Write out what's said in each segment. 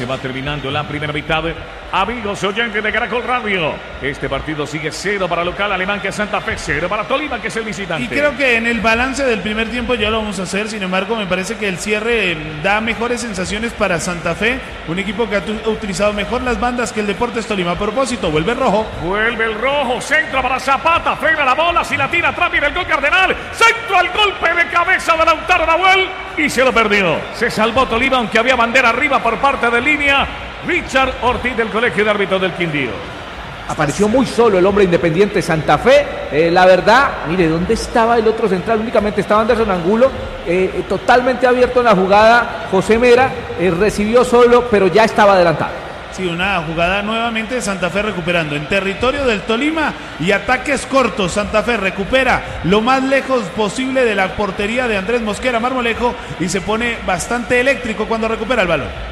Se va terminando la primera mitad. Amigos oyentes de Caracol Radio, este partido sigue 0 para local alemán, que es Santa Fe, 0 para Tolima, que es el visitante. Y creo que en el balance del primer tiempo ya lo vamos a hacer. Sin embargo, me parece que el cierre da mejores sensaciones para Santa Fe, un equipo que ha utilizado mejor las bandas que el Deportes Tolima. A propósito, vuelve el rojo. Vuelve el rojo, centro para Zapata, frena la bola, si la tira atrás, viene el gol Cardenal, centro al golpe de cabeza de Lautaro Nahuel y se lo perdió. Se salvó Tolima, aunque había bandera arriba por parte de línea. Richard Ortiz, del Colegio de Árbitros del Quindío. Apareció muy solo el hombre Independiente Santa Fe. La verdad, mire, ¿dónde estaba el otro central? Únicamente estaba Anderson Angulo, totalmente abierto en la jugada. José Mera recibió solo, pero ya estaba adelantado. Sí, una jugada nuevamente de Santa Fe recuperando en territorio del Tolima y ataques cortos. Santa Fe recupera lo más lejos posible de la portería de Andrés Mosquera Marmolejo y se pone bastante eléctrico cuando recupera el balón.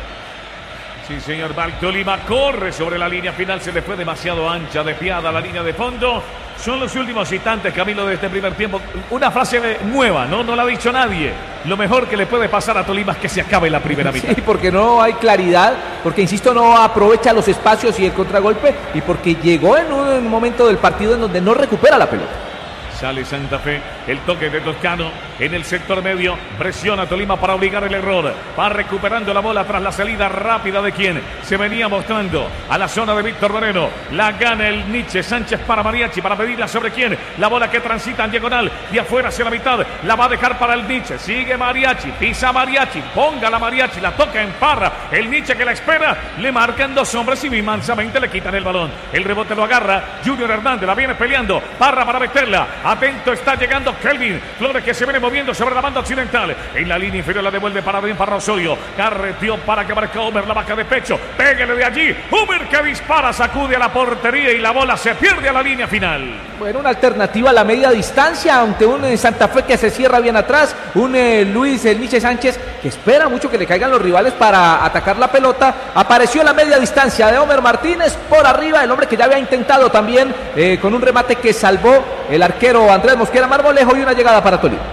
Sí, señor, va el Tolima, corre sobre la línea final, se le fue demasiado ancha, desviada la línea de fondo. Son los últimos instantes, Camilo, de este primer tiempo. Una frase nueva, no la ha dicho nadie. Lo mejor que le puede pasar a Tolima es que se acabe la primera mitad. Sí, porque no hay claridad, porque, insisto, no aprovecha los espacios y el contragolpe, y porque llegó en un momento del partido en donde no recupera la pelota. Sale Santa Fe, el toque de Toscano en el sector medio, presiona a Tolima para obligar el error, va recuperando la bola tras la salida rápida de quien se venía mostrando a la zona de Víctor Moreno, la gana el Nietzsche Sánchez para Mariachi, para pedirla sobre quién, la bola que transita en diagonal y afuera hacia la mitad, la va a dejar para el Nietzsche, sigue Mariachi, pisa Mariachi, ponga la Mariachi, la toca en Parra, el Nietzsche que la espera, le marcan dos hombres y mansamente le quitan el balón, el rebote lo agarra Junior Hernández, la viene peleando, Parra para meterla. Atento está llegando Kelvin Flores, que se viene moviendo sobre la banda occidental. En la línea inferior la devuelve para bien para Osorio. Carreteó para que marque Homer, la baja de pecho. Pégale de allí. Homer que dispara, sacude a la portería y la bola se pierde a la línea final. Bueno, una alternativa a la media distancia ante un Santa Fe que se cierra bien atrás. Un Luis el Nietzsche Sánchez que espera mucho que le caigan los rivales para atacar la pelota. Apareció la media distancia de Homer Martínez por arriba. El hombre que ya había intentado también con un remate que salvó el arquero Andrés Mosquera Marmolejo y una llegada para Tolima.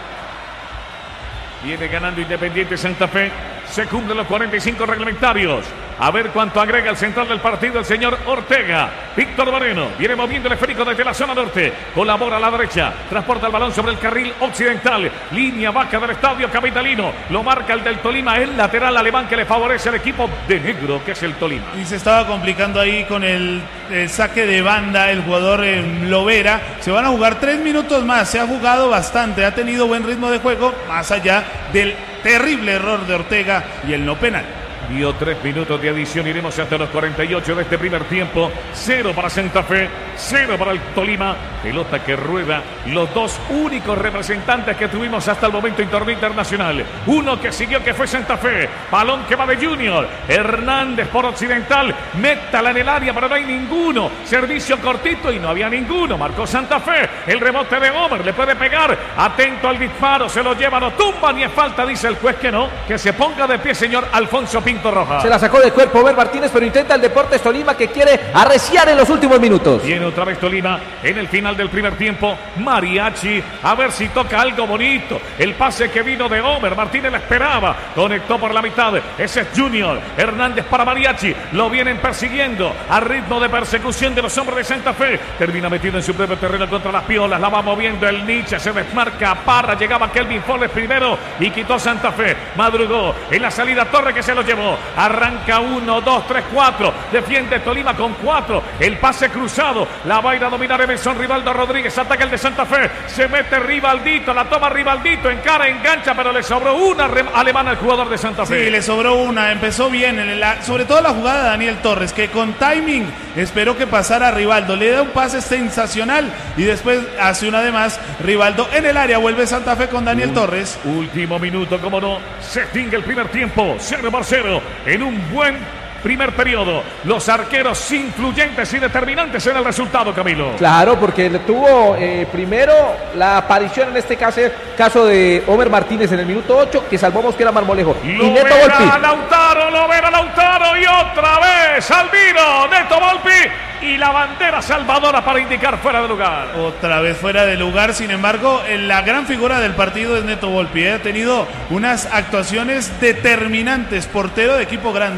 Viene ganando Independiente Santa Fe. Se cumplen los 45 reglamentarios. A ver cuánto agrega el central del partido, el señor Ortega. Víctor Moreno viene moviendo el esférico desde la zona norte. Colabora a la derecha. Transporta el balón sobre el carril occidental. Línea baja del estadio capitalino. Lo marca el del Tolima, el lateral alemán que le favorece al equipo de negro, que es el Tolima. Y se estaba complicando ahí con el saque de banda el jugador Lovera. Se van a jugar 3 minutos más. Se ha jugado bastante. Ha tenido buen ritmo de juego, más allá del terrible error de Ortega y el no penal. Dio 3 minutos de adición, iremos hasta los 48 de este primer tiempo. 0 para Santa Fe, 0 para el Tolima. Pelota que rueda, los dos únicos representantes que tuvimos hasta el momento en torneo internacional. Uno que siguió, que fue Santa Fe. Balón que va de Junior. Hernández por occidental, métala en el área, pero no hay ninguno. Servicio cortito y no había ninguno. Marcó Santa Fe, el rebote de Homer, le puede pegar. Atento al disparo, se lo lleva, no tumba ni es falta, dice el juez que no. Que se ponga de pie, señor Alfonso Pinto Roja. Se la sacó de cuerpo Homer Martínez, pero intenta el Deportes Tolima, que quiere arreciar en los últimos minutos. Viene otra vez Tolima en el final del primer tiempo. Mariachi, a ver si toca algo bonito. El pase que vino de Homer Martínez la esperaba. Conectó por la mitad. Ese es Junior Hernández para Mariachi. Lo vienen persiguiendo a ritmo de persecución de los hombres de Santa Fe. Termina metido en su propio terreno contra las piolas. La va moviendo el Nietzsche. Se desmarca Parra. Llegaba Kelvin Flores primero y quitó Santa Fe. Madrugó en la salida Torre, que se lo llevó. Arranca 1, 2, 3, 4. Defiende Tolima con 4. El pase cruzado. La va a ir a dominar Emerson Rivaldo Rodríguez. Ataca el de Santa Fe. Se mete Rivaldito. La toma Rivaldito. Encara, engancha, pero le sobró una alemana al jugador de Santa Fe. Sí, le sobró una. Empezó bien. Sobre todo la jugada de Daniel Torres, que con timing esperó que pasara a Rivaldo. Le da un pase sensacional y después hace una de más. Rivaldo en el área. Vuelve Santa Fe con Daniel Torres. Último minuto, como no. Se extingue el primer tiempo. 0-0. En un buen primer periodo, los arqueros influyentes y determinantes en el resultado, Camilo. Claro, porque tuvo primero la aparición en este caso de Homer Martínez en el minuto 8, que salvó Mosquera Marmolejo. Y Neto Volpi. Lautaro y otra vez Albino, Neto Volpi. Y la bandera salvadora para indicar fuera de lugar. Otra vez fuera de lugar, sin embargo, la gran figura del partido es Neto Volpi. Ha tenido unas actuaciones determinantes, portero de equipo grande.